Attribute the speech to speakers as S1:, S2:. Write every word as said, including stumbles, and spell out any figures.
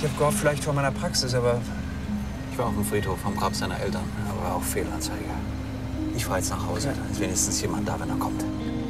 S1: habe gehofft, vielleicht vor meiner Praxis, aber...
S2: Ich war auf dem Friedhof am Grab seiner Eltern, aber auch Fehlanzeige. Ich fahre jetzt nach Hause,
S1: Ja.
S2: dann ist wenigstens jemand da, wenn er kommt.